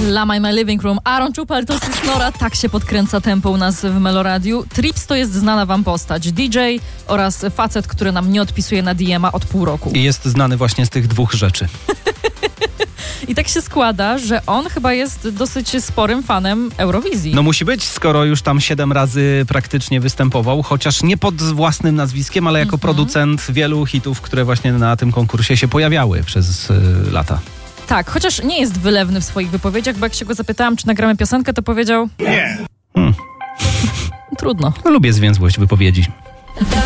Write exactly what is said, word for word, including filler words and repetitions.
Lama in my living room. Aaron Czupal to Snora. Tak się podkręca tempo u nas w Meloradiu. Trips to jest znana wam postać. D J oraz facet, który nam nie odpisuje na D M a od pół roku. I jest znany właśnie z tych dwóch rzeczy. I tak się składa, że on chyba jest dosyć sporym fanem Eurowizji. No musi być, skoro już tam siedem razy praktycznie występował, chociaż nie pod własnym nazwiskiem, ale jako mm-hmm. producent wielu hitów, które właśnie na tym konkursie się pojawiały przez y, lata. Tak, chociaż nie jest wylewny w swoich wypowiedziach, bo jak się go zapytałam, czy nagramy piosenkę, to powiedział... Nie. Hmm. Trudno. No, lubię zwięzłość wypowiedzi.